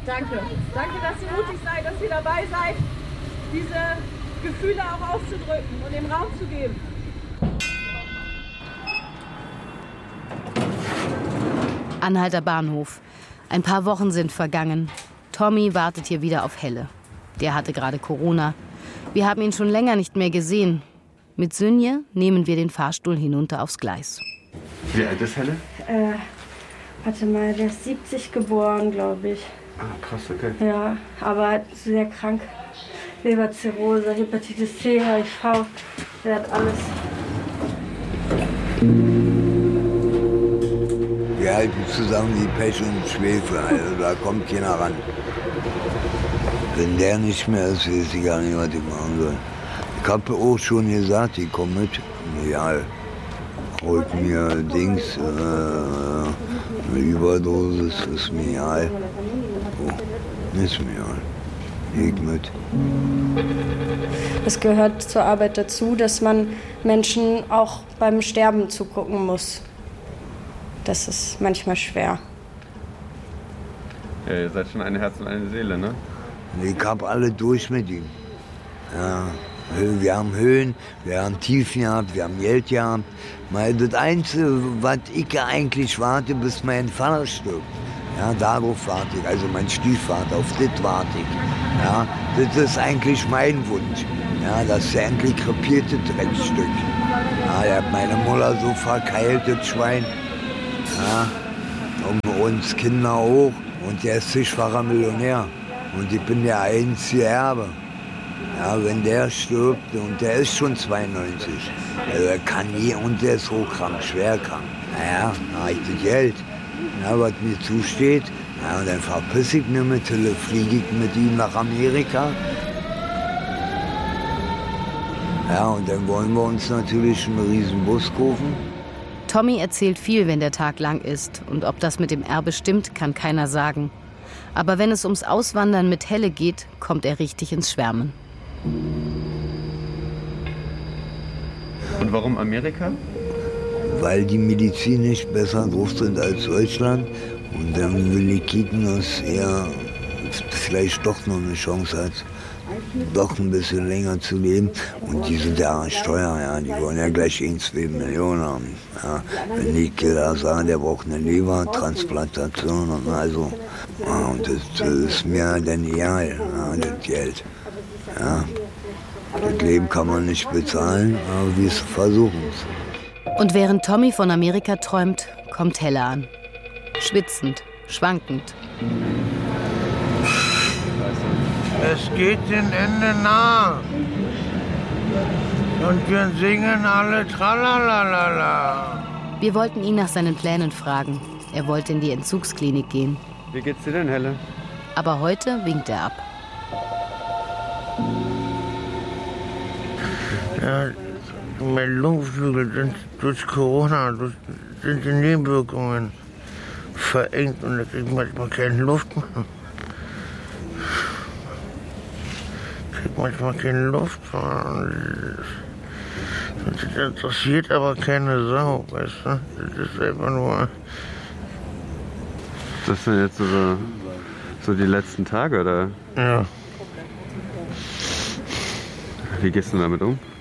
Danke. Danke, dass ihr mutig seid, dass ihr dabei seid, diese Gefühle auch auszudrücken und dem Raum zu geben. Anhalter Bahnhof. Ein paar Wochen sind vergangen. Tommy wartet hier wieder auf Helle. Der hatte gerade Corona. Wir haben ihn schon länger nicht mehr gesehen. Mit Sünje nehmen wir den Fahrstuhl hinunter aufs Gleis. Wie alt ist Helle? Warte mal, der ist 70 geboren, glaube ich. Ah, krass, okay. Ja, aber sehr krank. Leberzirrhose, Hepatitis C, HIV, der hat alles. Wir halten zusammen wie Pech und Schwefel, also da kommt keiner ran. Wenn der nicht mehr ist, weiß ich gar nicht, was ich machen soll. Ich habe auch schon gesagt, ich komme mit. Ja, holt mir Dings, eine Überdosis, ist mir egal. Oh, ist mir egal. Ich mit. Es gehört zur Arbeit dazu, dass man Menschen auch beim Sterben zugucken muss. Das ist manchmal schwer. Ja, ihr seid schon ein Herz und eine Seele, ne? Ich hab alle durch mit ihm. Ja, wir haben Höhen, wir haben Tiefen gehabt, wir haben Geld gehabt. Das Einzige, was ich eigentlich warte, bis mein Vater stirbt. Ja, darauf warte ich, also mein Stiefvater, auf das warte ich. Ja, das ist eigentlich mein Wunsch. Ja, dass er endlich krepiert, das Dreckstück. Ja, er hat meine Mutter so verkeilt, das Schwein. Ja, und uns Kinder auch. Und der ist zigfacher Millionär. Und ich bin der einzige Erbe. Ja, wenn der stirbt, und der ist schon 92, also er kann nie, und der ist hochkrank, schwerkrank. Naja, dann habe ich das Geld, ja, was mir zusteht. Ja, und dann verpiss ich mich mit, fliege ich mit ihm nach Amerika. Ja, und dann wollen wir uns natürlich einen riesen Bus kaufen. Tommy erzählt viel, wenn der Tag lang ist. Und ob das mit dem Erbe stimmt, kann keiner sagen. Aber wenn es ums Auswandern mit Helle geht, kommt er richtig ins Schwärmen. Und warum Amerika? Weil die Medizin nicht besser drauf sind als Deutschland. Und dann will ich kicken, dass er vielleicht doch noch eine Chance hat, doch ein bisschen länger zu leben. Und die sind ja Steuer, ja, die wollen ja gleich 1-2 Millionen haben. Ja, wenn ich da sage, der braucht eine Lebertransplantation, also, ja, und das ist mir dann egal, ja, das Geld. Ja, das Leben kann man nicht bezahlen, aber wir versuchen es. Und während Tommy von Amerika träumt, kommt Helle an. Schwitzend, schwankend. Es geht dem Ende nah. Und wir singen alle Tralalala. Wir wollten ihn nach seinen Plänen fragen. Er wollte in die Entzugsklinik gehen. Wie geht's dir denn, Helle? Aber heute winkt er ab. Ja, mein Lungenflügel sind durch Corona, sind die Nebenwirkungen verengt und da kriege ich manchmal keine Luft mehr. Manchmal keine Luft. Das interessiert aber keine Sau, weißt du? Das ist einfach nur. Das sind jetzt so die letzten Tage, oder? Ja. Wie gehst du damit um?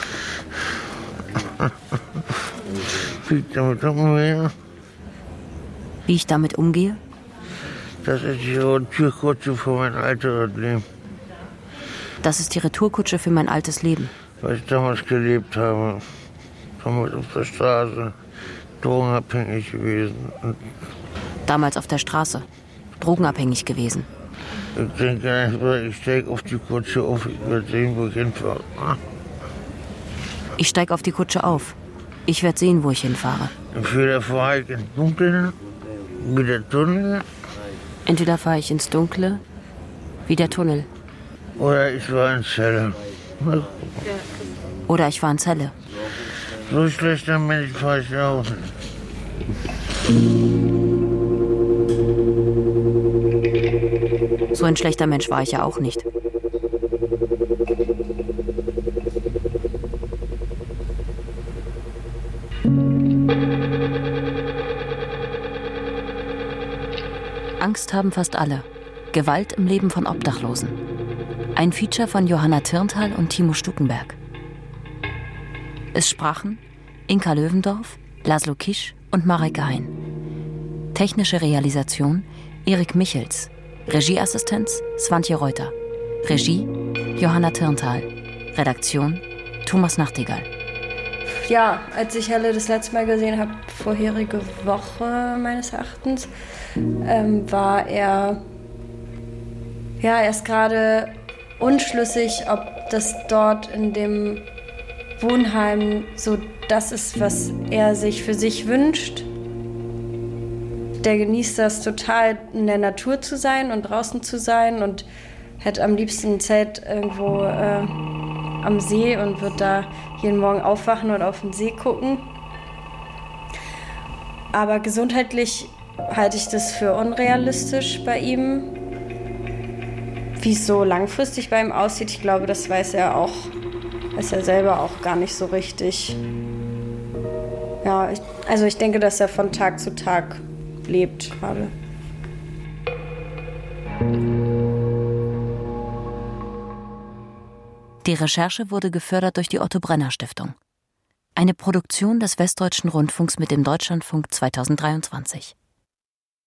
Wie ich damit umgehe? Das ist die Retourkutsche für mein altes Leben. Das ist die Retourkutsche für mein altes Leben. Weil ich damals gelebt habe. Damals auf der Straße. Drogenabhängig gewesen. Damals auf der Straße. Drogenabhängig gewesen. Ich denke einfach, ich steige auf die Kutsche auf. Ich werde sehen, wo ich hinfahre. Ich steige auf die Kutsche auf. Ich werde sehen, wo ich hinfahre. Entweder fahre ich ins Dunkle, wie der Tunnel. Entweder fahre ich ins Dunkle, wie der Tunnel. Oder ich war in Zelle. Oder ich war in Zelle. So schlechter Mensch war ich auch nicht. So ein schlechter Mensch war ich ja auch nicht. Angst haben fast alle. Gewalt im Leben von Obdachlosen. Ein Feature von Johanna Tyrntal und Timo Stukenberg. Es sprachen Inka Löwendorf, Laszlo Kisch und Marek Hein. Technische Realisation Erik Michels. Regieassistenz Swantje Reuter. Regie Johanna Tyrntal. Redaktion Thomas Nachtigall. Ja, als ich Helle das letzte Mal gesehen habe, vorherige Woche meines Erachtens, war er ist gerade unschlüssig, ob das dort in dem Wohnheim so das ist, was er sich für sich wünscht. Der genießt das total, in der Natur zu sein und draußen zu sein und hätte am liebsten ein Zelt irgendwo am See und wird da jeden Morgen aufwachen und auf den See gucken. Aber gesundheitlich halte ich das für unrealistisch bei ihm. Wie es so langfristig bei ihm aussieht, ich glaube, das weiß er selber auch gar nicht so richtig. Ja, ich denke, dass er von Tag zu Tag lebt gerade. Die Recherche wurde gefördert durch die Otto-Brenner-Stiftung. Eine Produktion des Westdeutschen Rundfunks mit dem Deutschlandfunk 2023.